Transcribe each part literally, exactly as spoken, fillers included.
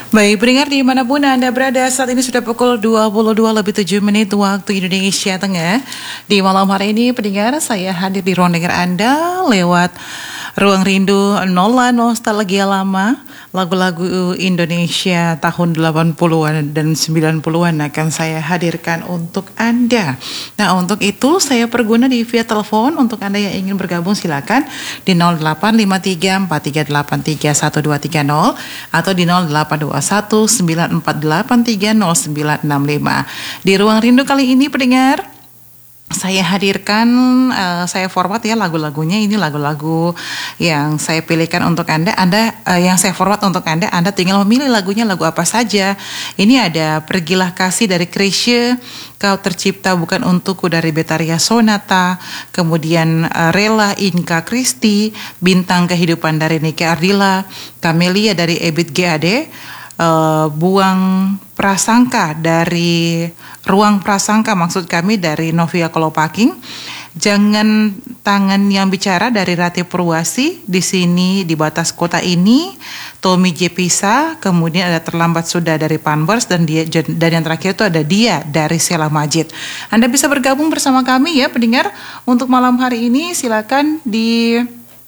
Baik, pendengar dimanapun Anda berada, saat ini sudah pukul dua puluh dua lebih tujuh menit waktu Indonesia Tengah. Di malam hari ini, pendengar, saya hadir di ruang dengar Anda lewat Ruang Rindu Nola Nostalgia Lama. Lagu-lagu Indonesia tahun delapan puluhan dan sembilan puluhan akan saya hadirkan untuk Anda. Nah, untuk itu saya perguna di via telepon. Untuk Anda yang ingin bergabung silakan di nol delapan lima tiga empat tiga delapan tiga satu dua tiga nol atau di nol delapan dua satu sembilan empat delapan tiga nol sembilan enam lima. Di Ruang Rindu kali ini, pendengar, saya hadirkan, uh, saya format ya lagu-lagunya. Ini lagu-lagu yang saya pilihkan untuk Anda. Anda uh, yang saya format untuk Anda. Anda tinggal memilih lagunya lagu apa saja. Ini ada Pergilah Kasih dari Chrisye, Kau Tercipta Bukan Untukku dari Betaria Sonata, kemudian uh, Rela Inka Kristi, Bintang Kehidupan dari Nike Ardila, Kamelia dari Ebit G A D, uh, Buang Prasangka dari Ruang Prasangka maksud kami dari Novia Kolopaking, Jangan Tangan Yang Bicara dari Rati Purwasi, Di Sini Di Batas Kota Ini, Tommy J. Pisa, kemudian ada Terlambat Sudah dari Panbers, dan dia dan yang terakhir itu ada Dia dari Sheila Majid. Anda bisa bergabung bersama kami ya pendengar untuk malam hari ini. Silakan di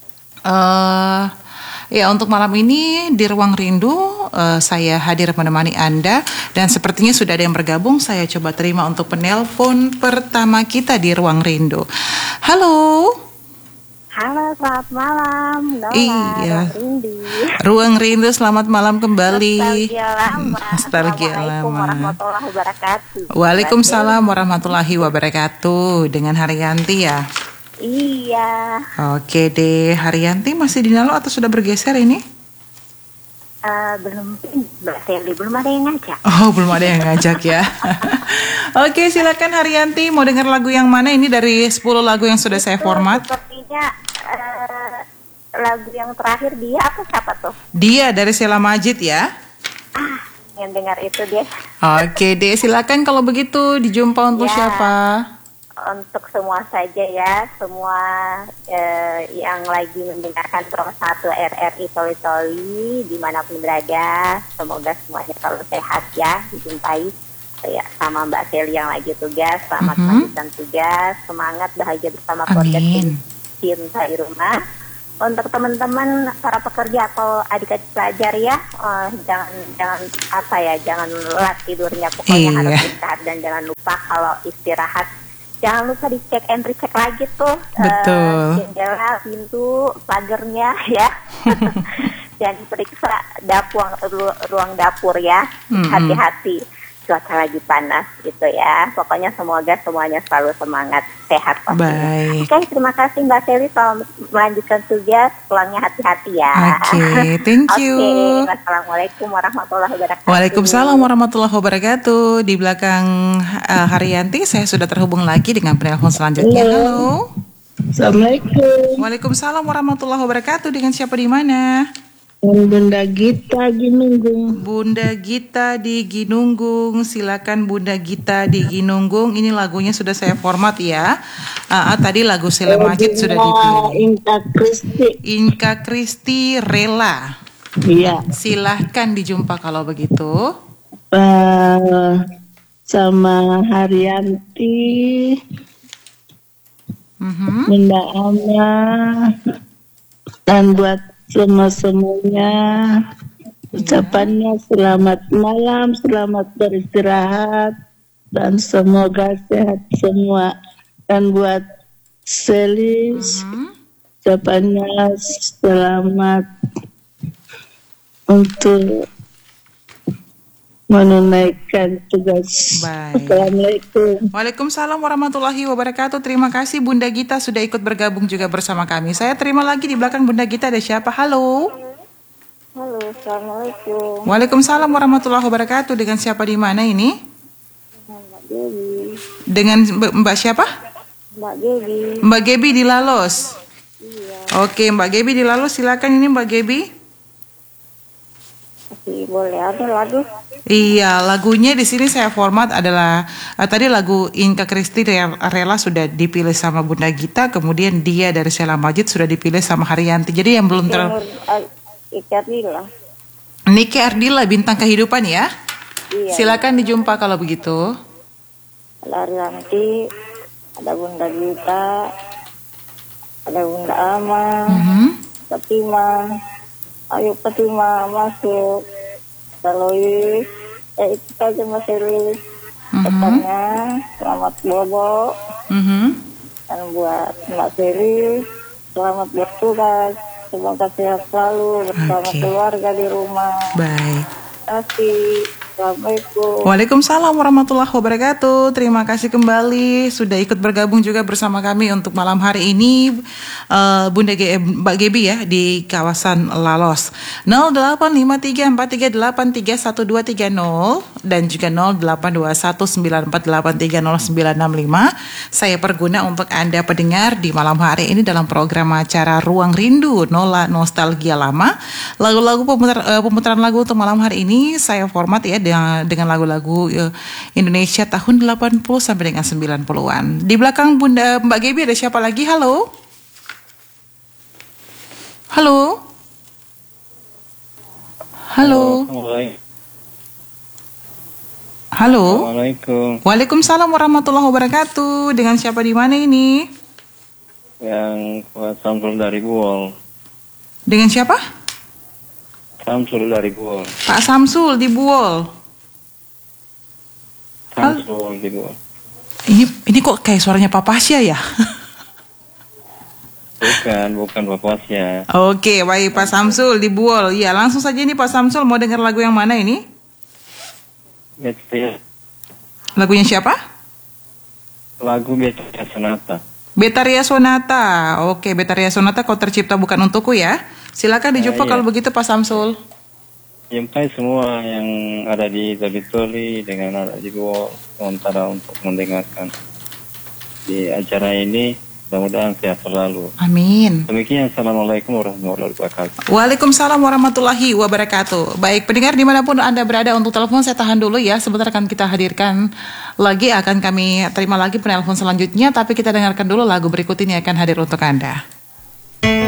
uh, Ya, untuk malam ini di Ruang Rindu uh, saya hadir menemani Anda, dan sepertinya sudah ada yang bergabung. Saya coba terima untuk penelpon pertama kita di Ruang Rindu. Halo. Halo, selamat malam. Nola, iya. Ruang Rindu. Ruang Rindu, selamat malam kembali. Nostalgia lama. Nostalgia Assalamualaikum lama. warahmatullahi wabarakatuh. Waalaikumsalam warahmatullahi wabarakatuh. Dengan Haryanti ya. Iya. Oke deh, Haryanti masih di Nalo atau sudah bergeser ini? Uh, belum, Mbak Seli, belum ada yang ngajak. Oh, belum ada yang ngajak ya. Oke, silakan Haryanti, mau dengar lagu yang mana? Ini dari sepuluh lagu yang sudah saya format. Sepertinya uh, lagu yang terakhir Dia apa siapa tuh? Dia dari Sheila Majid ya. Ah, yang dengar itu dia. Oke deh, silakan kalau begitu. Dijumpa untuk Ya. siapa? Untuk semua saja ya, semua eh, yang lagi mendengarkan Pro satu R R I Toli Toli dimanapun berada, semoga semuanya selalu sehat ya, dijumpai ya sama Mbak Seli yang lagi tugas, selamat Mm-hmm. melanjutkan tugas, semangat bahagia bersama keluarga cinta di rumah. Untuk teman-teman para pekerja atau adik-adik pelajar ya, eh, jangan jangan apa ya, jangan lelat tidurnya, pokoknya Iya. harus istirahat, dan jangan lupa kalau istirahat jangan lupa dicek and recheck lagi tuh Betul. uh, jendela, pintu, pagernya ya. Dan periksa dapur, ru- ruang dapur ya. Mm-hmm. Hati-hati, cuaca lagi panas gitu ya. Pokoknya semoga semuanya selalu semangat, sehat pastinya. Baik. Oke, terima kasih Mbak Seli, selamat melanjutkan tugas, pulangnya hati-hati ya. Oke, thank you. Oke, wassalamualaikum warahmatullahi wabarakatuh. Waalaikumsalam warahmatullahi wabarakatuh. Di belakang uh, Haryanti, saya sudah terhubung lagi dengan penelpon selanjutnya. Halo. Assalamualaikum. Waalaikumsalam warahmatullahi wabarakatuh. Dengan siapa di mana? Bunda Gita Ginunggung. Bunda Gita di Ginunggung. Silakan Bunda Gita di Ginunggung. Ini lagunya sudah saya format ya. Uh, uh, tadi lagu Sheila Majid sudah dipilih. Inka Kristi. Inka Kristi, Rela. Iya. Silahkan dijumpa kalau begitu. Uh, sama Haryanti, Mm-hmm. Bunda Ana, dan buat semua-semuanya ucapannya selamat malam, selamat beristirahat, dan semoga sehat semua. Dan buat Selis, Mm-hmm. ucapannya selamat untuk menunaikan tugas. Baik. Assalamualaikum. Waalaikumsalam warahmatullahi wabarakatuh. Terima kasih Bunda Gita sudah ikut bergabung juga bersama kami. Saya terima lagi di belakang Bunda Gita ada siapa? Halo. Halo, assalamualaikum. Waalaikumsalam warahmatullahi wabarakatuh. Dengan siapa di mana ini? Mbak Dewi. Dengan Mbak Mbak siapa? Mbak Dewi. Mbak Gebi di Lalos. Iya. Oke, Mbak Gebi di Lalos, silakan ini Mbak Gebi. Masih boleh ada lagu. Iya, lagunya di sini saya format adalah uh, tadi lagu Inka Kristi Rela sudah dipilih sama Bunda Gita, kemudian Dia dari Sheila Majid sudah dipilih sama Haryanti. Jadi yang belum ter Ikat Lila. Niki Ardila, Bintang Kehidupan ya. Iya. Silakan dijumpa kalau begitu. Ada Arianti, ada Bunda Gita, ada Bunda Ama, Mhm. Fatima. Ayo Fatima masuk. Salois, eh itu saja Mas Heri. Mhm. Pesannya selamat bobo. Mhm. Dan buat Mbak Seri, selamat bertugas. Semoga sehat selalu bersama Oke. keluarga di rumah. Baik. Terima kasih. Assalamualaikum. Waalaikumsalam warahmatullahi wabarakatuh. Terima kasih kembali sudah ikut bergabung juga bersama kami untuk malam hari ini, uh, Bunda Ge- Mbak Gebi ya, di kawasan Lalos. nol delapan lima tiga empat tiga delapan tiga satu dua tiga nol dan juga nol delapan dua satu sembilan empat delapan tiga nol sembilan enam lima. Saya perguna untuk Anda pendengar di malam hari ini dalam program acara Ruang Rindu, Nola Nostalgia Lama. Lagu-lagu pemutar, uh, pemutaran lagu untuk malam hari ini saya format ya dengan, dengan lagu-lagu uh, Indonesia tahun delapan puluh sampai dengan sembilan puluhan. Di belakang Bunda Mbak Gebi ada siapa lagi? Halo. Halo. Halo. Halo. Assalamualaikum. Waalaikumsalam warahmatullahi wabarakatuh. Dengan siapa di mana ini? Yang Pak Samsul dari Buol. Dengan siapa? Samsul dari Buol. Pak Samsul di Buol. Samsul di Buol. Ini ini kok kayak suaranya Pak Pasya ya? Bukan, bukan bapaknya. Oke, baik Pak Samsul di Buol. Ya, langsung saja nih Pak Samsul mau dengar lagu yang mana ini? Betul. Lagunya siapa? Lagu Betul Sonata. Betaria Sonata. Oke, Betaria Sonata kau tercipta bukan untukku ya. Silakan dijumpa Ah, iya. kalau begitu Pak Samsul. Jumpai semua yang ada di Tabitoli dengan ada di Buol sementara untuk mendengarkan di acara ini. Mudah-mudahan sehat selalu. Amin. Demikian, Assalamualaikum warahmatullahi wabarakatuh. Waalaikumsalam warahmatullahi wabarakatuh. Baik, pendengar dimanapun Anda berada, untuk telepon saya tahan dulu ya. Sebentar akan kita hadirkan lagi, akan kami terima lagi penelpon selanjutnya. Tapi kita dengarkan dulu lagu berikut ini akan hadir untuk Anda.